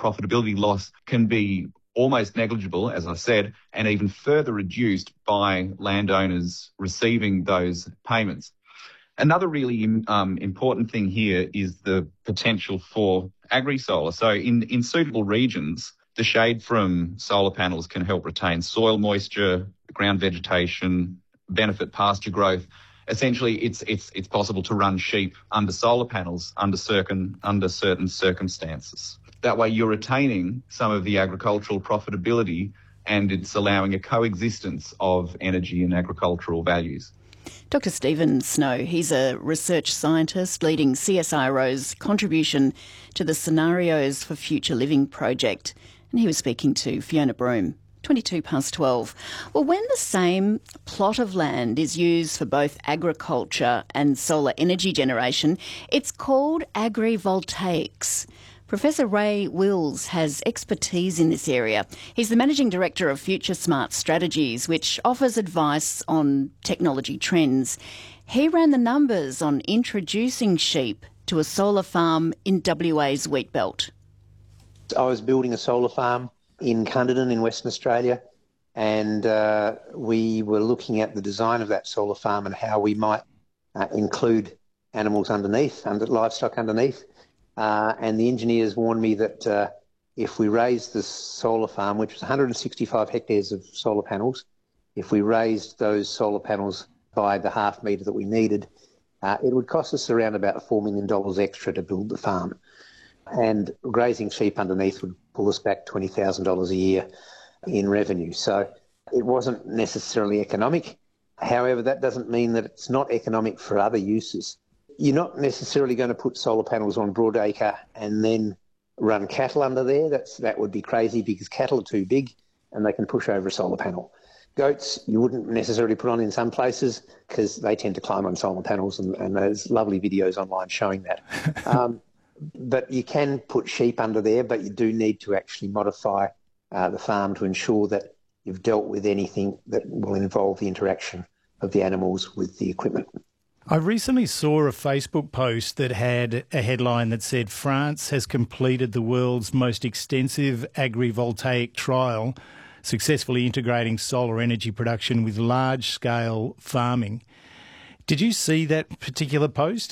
profitability loss can be almost negligible, as I said, and even further reduced by landowners receiving those payments. Another really important thing here is the potential for agri-solar. So in suitable regions, the shade from solar panels can help retain soil moisture, ground vegetation, benefit pasture growth. Essentially, it's possible to run sheep under solar panels under certain circumstances. That way you're retaining some of the agricultural profitability and it's allowing a coexistence of energy and agricultural values. Dr. Stephen Snow, he's a research scientist leading CSIRO's contribution to the Scenarios for Future Living project, and he was speaking to Fiona Broome. 12:22. Well, when the same plot of land is used for both agriculture and solar energy generation, it's called agrivoltaics. Professor Ray Wills has expertise in this area. He's the Managing Director of Future Smart Strategies, which offers advice on technology trends. He ran the numbers on introducing sheep to a solar farm in WA's wheat belt. I was building a solar farm in Cunderdin in Western Australia, and we were looking at the design of that solar farm and how we might include animals livestock underneath. And the engineers warned me that if we raised the solar farm, which was 165 hectares of solar panels, if we raised those solar panels by the half metre that we needed, it would cost us around about $4 million extra to build the farm. And grazing sheep underneath would pull us back $20,000 a year in revenue. So it wasn't necessarily economic. However, that doesn't mean that it's not economic for other uses. You're not necessarily going to put solar panels on broadacre and then run cattle under there. That would be crazy because cattle are too big and they can push over a solar panel. Goats, you wouldn't necessarily put on in some places because they tend to climb on solar panels, and there's lovely videos online showing that. But you can put sheep under there, but you do need to actually modify the farm to ensure that you've dealt with anything that will involve the interaction of the animals with the equipment. I recently saw a Facebook post that had a headline that said France has completed the world's most extensive agrivoltaic trial, successfully integrating solar energy production with large-scale farming. Did you see that particular post?